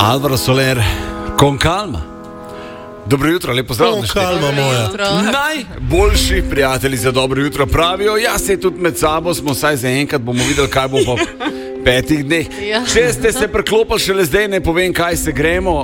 Alvaro Soler, con calma. Dobro jutro, lepo zdrav. Con calma moja. Najboljši prijatelji za dobro jutro pravijo, ja, se tudi med sabo smo, saj za enkrat bomo videli, kaj bo po 5 dneh. Ja. Če ste se preklopili šele zdaj, ne povem, kaj se gremo.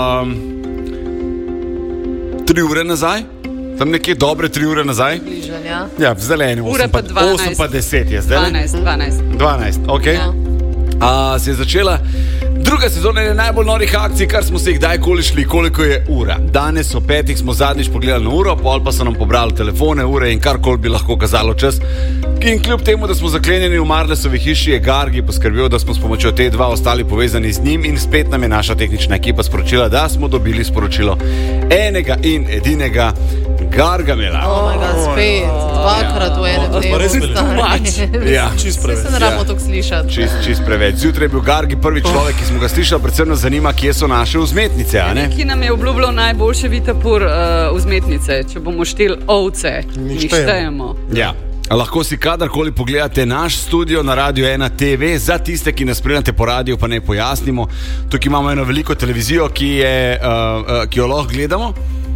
3 ure nazaj, tam nekje dobre 3 ure nazaj. Bližanja. Ja, v zeleni, 8 pa 10 je zdaj. 12, ok. Ja. Se je začela druga sezona ene najbolj norih akcij, kar smo se jih kdajkoli šli, koliko je ura. Danes o 5 smo zadnjič pogledali na uro, pol pa so nam pobrali telefone, ure in karkoli bi lahko kazalo čas. In kljub temu, da smo zaklenjeni v Marlesovi hiši, je Gargi poskrbel, da smo s pomočjo te dva ostali povezani z njim in spet nam je naša tehnična ekipa sporočila, da smo dobili sporočilo enega in edinega Gargamela. Spet, dvakrat v enem dnevu. Pa res veliko. Ja. Čist preveč. Se ne rabimo toliko slišati. Čist preveč. Zjutraj je bil Gargi prvi človek, ki smo ga slišali, predvsem nas zanima, kje so naše vzmetnice, a ne? Ki nam je obljubljal najboljše vitapur vzmetnice, če bomo šteli ovce, jih štejemo. Ja. Lahko si kadarkoli pogledate naš studio na Radio 1 TV. Za tiste, ki nas spremljate po radiju, pa ne pojasnimo. Tukaj imamo eno veliko televizijo, ki jo lahko gledamo.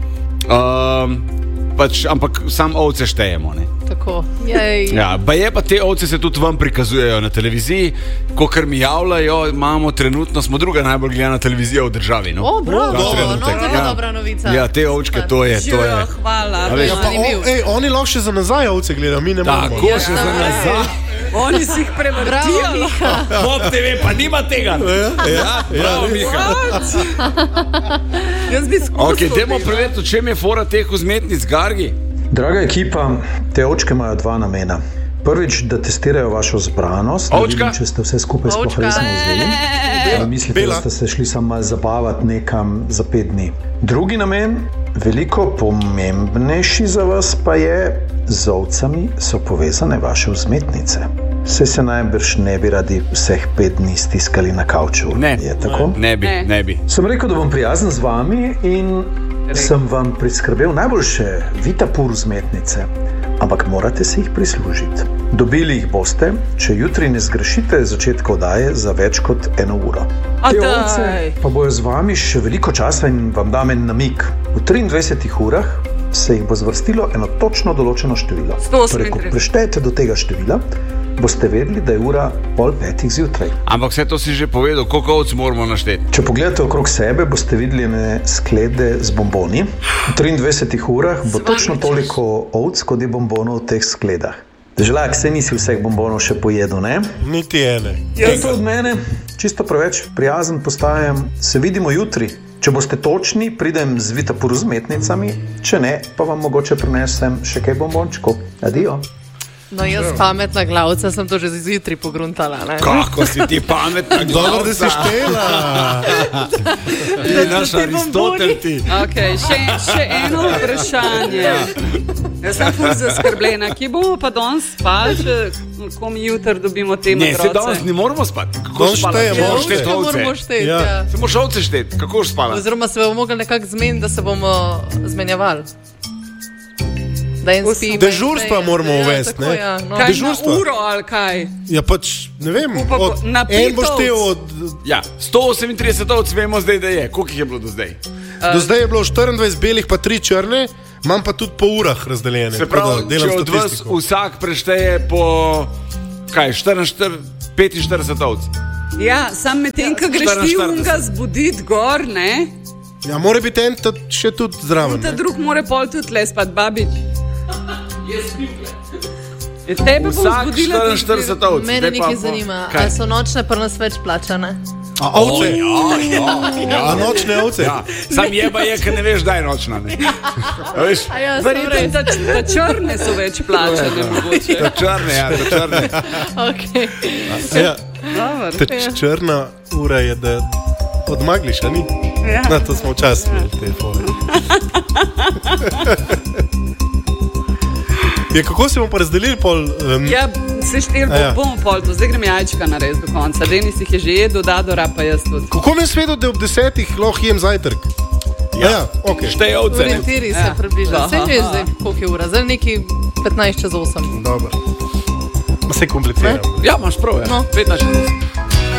Ampak sam ovce štejemo, ne? Tako. Jej. Ja, pa te ovce se tudi vam prikazujejo na televiziji. Kakor mi javljajo, smo druga najbolj gledana televizija v državi. No? Bravo, dobra novica. Ja, te ovčke, to je. Hvala. Oni lahko še za nazaj ovce gledajo, mi ne moramo. Tako še za nazaj. Oni si jih prevrtijo. Pop TV pa nima tega. Ja, bravo, Miha. Jaz bi skusil. Ok, dajmo preveriti, v čem je fora teh vzmetnic, Gargi. Draga ekipa, te očke imajo 2 namena. Prvič, da testirajo vašo zbranost, da vidim, če ste vse skupaj sploh resno vzeli. Mislite, da ste se šli samo malo zabavati nekam za 5 dni. Drugi namen, veliko pomembnejši za vas pa je, z ovcami so povezane vaše vzmetnice. Saj se najbrž ne bi radi vseh 5 dni stiskali na kavču. Ne, je tako? Ne bi. Sem rekel, da bom prijazen z vami in sem vam priskrbel najboljše vitapur vzmetnice, ampak morate si jih prislužiti. Dobili jih boste, če jutri ne zgrešite začetka oddaje za več kot 1 uro. Te ovce pa bojo z vami še veliko časa in vam dam en namig. V 23 urah se jih bo zvrstilo eno točno določeno število. Torej, ko preštejete do tega števila, boste vedeli, da je ura 4:30 zjutraj. Ampak vse to si že povedal, koliko ovc moramo našteti? Če pogledate okrog sebe, boste videli ene sklede z bomboni. V 23 urah bo točno toliko ovc, kot je bombonov v teh skledah. Deželak, se nisi vseh bombonov še pojedel, ne? Niti ene. To od mene, čisto preveč prijazen postajam. Se vidimo jutri. Če boste točni, pridem z vitapur vzmetnicami, če ne, pa vam mogoče prinesem še kaj bombončkov. Adijo. No, jaz pametna glavca sem to že zjutraj pogruntala, ne? Kako si ti pametna glavca? Dobro, da si štela. Ti naš Aristotel ti. Ok, še eno vprašanje. Jaz sem ful zaskrbljena. Kje bomo pa danes spali, ko mi jutr dobimo te matroce? Ne, se danes ne moramo spati. Kako Moramo šteti, ja. Se moraš ovce šteti, kako boš spala? Oziroma se bomo mogli nekako zmeniti, da se bomo zmenjevali. Dežurstva moramo uvesti, ne? Ja, no. Kaj na uro ali kaj? Ja, pač, ne vem, en boš te od... Ja, 138 ovc vemo zdaj, da je. Koliko jih je bilo do zdaj? Do zdaj je bilo 24 belih, pa 3 črne, imam pa tudi po urah razdeljene. Se pravi, če od vas vsak prešteje po, 45 ovc. Ja, sam med tem, ko greš ti unga zbuditi gor, ne? Ja, mora biti en še tudi zraven. Ta drug mora pol tudi le spat, babič. Tebe bom zbudila tudi 44 ovc. Mene nekaj zanima, ali so nočne pri nas več plačane? A ovce? A nočne ovce? Ja, sam jeba je, ker ne veš, da je nočna, ne? Verjetno, da črne so več plačane. Da črne. Ta črna ura je, da odmagliš, a ni? Na to smo včasih imeli te fore. Ja, kako se bomo pa razdelili pol? Ja, se šteli bomo pol, to zdaj grem jajčka narediti do konca. Denis jih je že jedel, Dadora pa jaz tudi. Kako mi je sveto, da ob 10 lahko jem zajtrk? Ja, ok. Šteje ovce, ne? Orientiri se približa. Se veš zdaj, koliko je ura? Zdaj neki 15 čez 8. Dobro. Ma se kompliciramo. Ja, imaš prav, ja. 15 čez 8.